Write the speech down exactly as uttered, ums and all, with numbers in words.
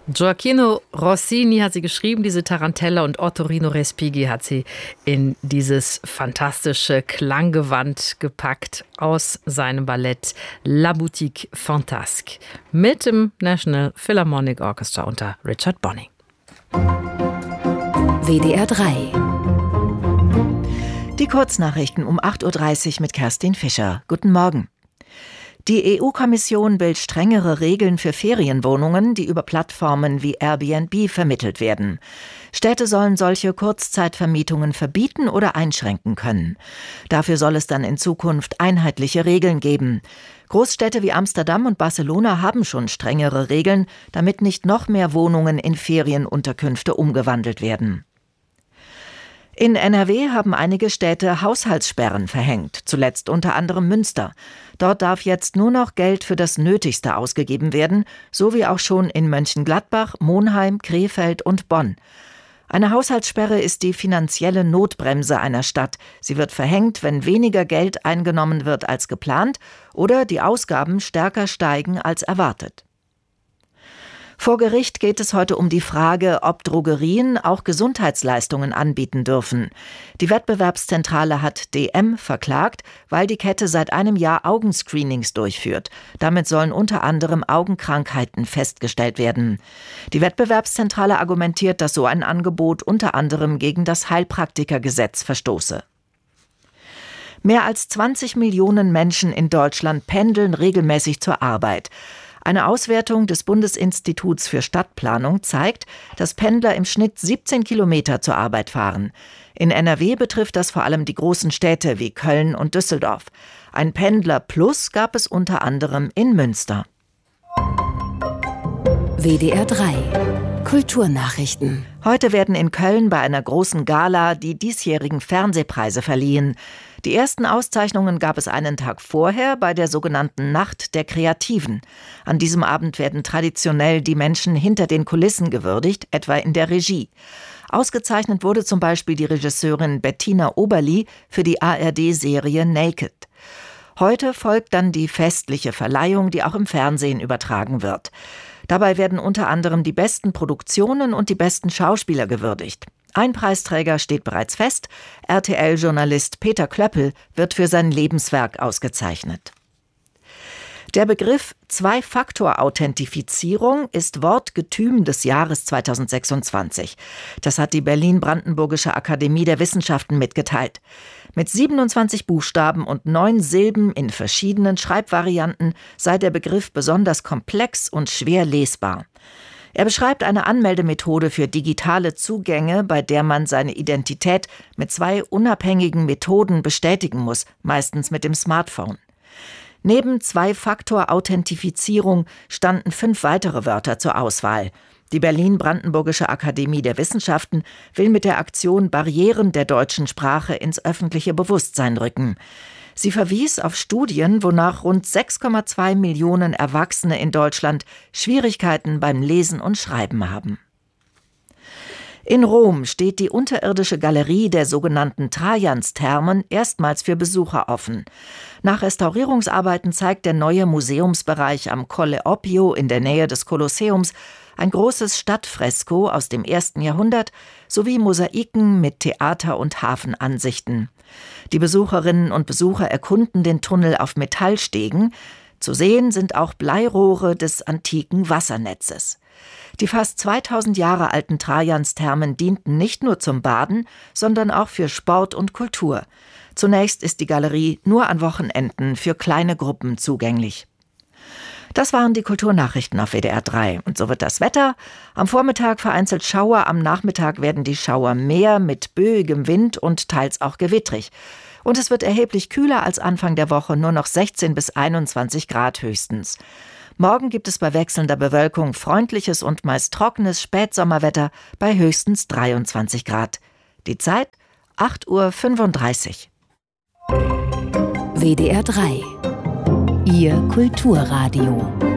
Gioacchino Rossini hat sie geschrieben, diese Tarantella, und Ottorino Respighi hat sie in dieses fantastische Klanggewand gepackt aus seinem Ballett La Boutique Fantasque mit dem National Philharmonic Orchestra unter Richard Bonning. W D R drei. Die Kurznachrichten um acht Uhr dreißig mit Kerstin Fischer. Guten Morgen. Die E U-Kommission will strengere Regeln für Ferienwohnungen, die über Plattformen wie Airbnb vermittelt werden. Städte sollen solche Kurzzeitvermietungen verbieten oder einschränken können. Dafür soll es dann in Zukunft einheitliche Regeln geben. Großstädte wie Amsterdam und Barcelona haben schon strengere Regeln, damit nicht noch mehr Wohnungen in Ferienunterkünfte umgewandelt werden. In N R W haben einige Städte Haushaltssperren verhängt, zuletzt unter anderem Münster. Dort darf jetzt nur noch Geld für das Nötigste ausgegeben werden, so wie auch schon in Mönchengladbach, Monheim, Krefeld und Bonn. Eine Haushaltssperre ist die finanzielle Notbremse einer Stadt. Sie wird verhängt, wenn weniger Geld eingenommen wird als geplant oder die Ausgaben stärker steigen als erwartet. Vor Gericht geht es heute um die Frage, ob Drogerien auch Gesundheitsleistungen anbieten dürfen. Die Wettbewerbszentrale hat D M verklagt, weil die Kette seit einem Jahr Augenscreenings durchführt. Damit sollen unter anderem Augenkrankheiten festgestellt werden. Die Wettbewerbszentrale argumentiert, dass so ein Angebot unter anderem gegen das Heilpraktikergesetz verstoße. Mehr als zwanzig Millionen Menschen in Deutschland pendeln regelmäßig zur Arbeit. Eine Auswertung des Bundesinstituts für Stadtplanung zeigt, dass Pendler im Schnitt siebzehn Kilometer zur Arbeit fahren. In N R W betrifft das vor allem die großen Städte wie Köln und Düsseldorf. Ein Pendler-Plus gab es unter anderem in Münster. W D R drei. Kulturnachrichten. Heute werden in Köln bei einer großen Gala die diesjährigen Fernsehpreise verliehen. Die ersten Auszeichnungen gab es einen Tag vorher bei der sogenannten Nacht der Kreativen. An diesem Abend werden traditionell die Menschen hinter den Kulissen gewürdigt, etwa in der Regie. Ausgezeichnet wurde zum Beispiel die Regisseurin Bettina Oberli für die A R D-Serie Naked. Heute folgt dann die festliche Verleihung, die auch im Fernsehen übertragen wird. Dabei werden unter anderem die besten Produktionen und die besten Schauspieler gewürdigt. Ein Preisträger steht bereits fest. R T L-Journalist Peter Klöppel wird für sein Lebenswerk ausgezeichnet. Der Begriff Zwei-Faktor-Authentifizierung ist Wortgetüm des Jahres zweitausendsechsundzwanzig. Das hat die Berlin-Brandenburgische Akademie der Wissenschaften mitgeteilt. Mit siebenundzwanzig Buchstaben und neun Silben in verschiedenen Schreibvarianten sei der Begriff besonders komplex und schwer lesbar. Er beschreibt eine Anmeldemethode für digitale Zugänge, bei der man seine Identität mit zwei unabhängigen Methoden bestätigen muss, meistens mit dem Smartphone. Neben Zwei-Faktor-Authentifizierung standen fünf weitere Wörter zur Auswahl. Die Berlin-Brandenburgische Akademie der Wissenschaften will mit der Aktion Barrieren der deutschen Sprache ins öffentliche Bewusstsein rücken. Sie verwies auf Studien, wonach rund sechs Komma zwei Millionen Erwachsene in Deutschland Schwierigkeiten beim Lesen und Schreiben haben. In Rom steht die unterirdische Galerie der sogenannten Trajansthermen erstmals für Besucher offen. Nach Restaurierungsarbeiten zeigt der neue Museumsbereich am Colle Oppio in der Nähe des Kolosseums ein großes Stadtfresko aus dem ersten Jahrhundert sowie Mosaiken mit Theater- und Hafenansichten. Die Besucherinnen und Besucher erkunden den Tunnel auf Metallstegen. Zu sehen sind auch Bleirohre des antiken Wassernetzes. Die fast zweitausend Jahre alten Trajansthermen dienten nicht nur zum Baden, sondern auch für Sport und Kultur. Zunächst ist die Galerie nur an Wochenenden für kleine Gruppen zugänglich. Das waren die Kulturnachrichten auf W D R drei. Und so wird das Wetter. Am Vormittag vereinzelt Schauer, am Nachmittag werden die Schauer mehr mit böigem Wind und teils auch gewittrig. Und es wird erheblich kühler als Anfang der Woche, nur noch sechzehn bis einundzwanzig Grad höchstens. Morgen gibt es bei wechselnder Bewölkung freundliches und meist trockenes Spätsommerwetter bei höchstens dreiundzwanzig Grad. Die Zeit acht Uhr fünfunddreißig. W D R drei. Ihr Kulturradio.